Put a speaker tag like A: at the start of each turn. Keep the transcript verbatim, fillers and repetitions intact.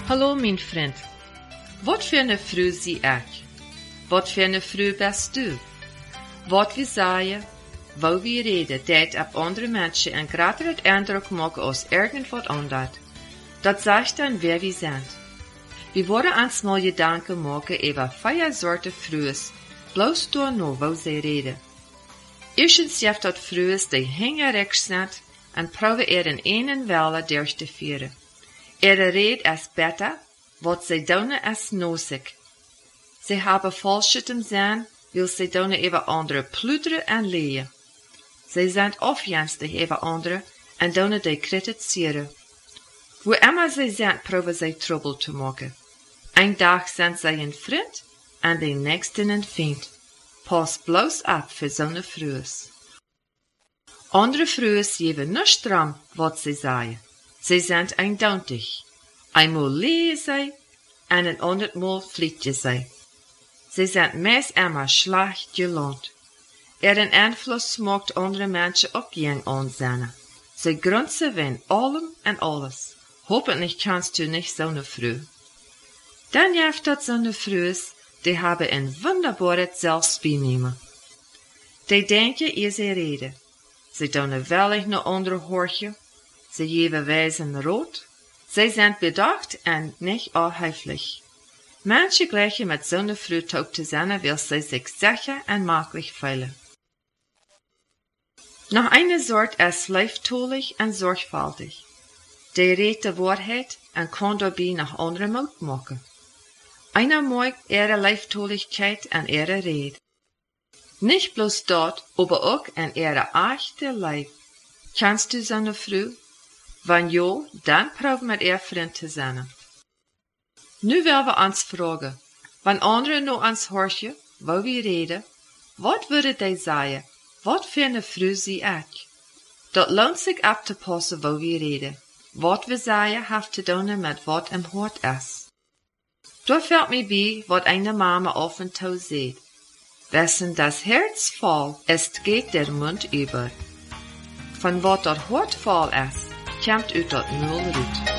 A: Hallo mijn vriend. Wat voor een vrouw zie ik? Wat voor een vrouw bist du? Wat we zeggen, wo we reden, dat op andere mensen een grotere indruk maken als irgendwas anders. Dat zegt dan wer we zijn. We worden ons mal Gedanken maken über vier soorten vrouwen, bloß door no wo ze reden. Eerstens heeft dat vrouwen die hingerig zijn en proberen er in een welle durch te vieren. Ihre Rede ist besser, wat sie doen ist nosig. Sie haben falschem sein, weil sie doen über andere pluderen en leien. Sie sind afjenstig über andere en doen die kritisieren. Wo immer sie sind, proben sie Trouble zu machen. Ein Tag sind sie ein Freund en den nächsten ein Feind. Pass bloß ab für so'ne Frühes. Andere Frühes geben nicht dran, wat sie sagen. Sie sind eindeutig. Einmal lehe sie, en een ander Mal vliegen sie. Sie sind meist immer schlecht gelohnt. Ihren Einfluss macht andere Menschen auch gern ansehen. Sie grunzen wen allem en alles. Hoffentlich kannst du nicht so eine Frau. Dann gibt es so eine Frühes, die haben ein wunderbares Selbstbenehmen. Die denken, ihr sie reden. Sie tun wellig naar andere horchen. Sie geben Wesen rot. Sie sind bedacht und nicht unhöflich. Manche gleichen mit so einer Frau taub zu sein, weil sie sich sicher und maglich fühlen. Noch eine Sort ist leichttulich und sorgfältig. Die redet die Wahrheit und kann dabei nach anderen Mut machen. Einer mag ihre Leichttulichkeit und ihre Rede. Nicht bloß dort, aber auch in ihre echte Leib. Kannst du so eine Frau? Wenn ja, dann probier mit ihr Freund zu sein. Nu willen wir uns fragen, wenn andere nur uns horchen, wo wir reden, wat würde die sagen, wat für eine Frau sie ich? Dat lohnt sich abzupassen, wo wir reden. Wat wir sagen, hat zu tun mit wat im Hort ist. Da fällt mir bei, wat eine Mama auf und zu sieht. Wessen das Herz voll ist, geht der Mund über. Von wat dat Hort voll ist, kommt uit dat nul roet.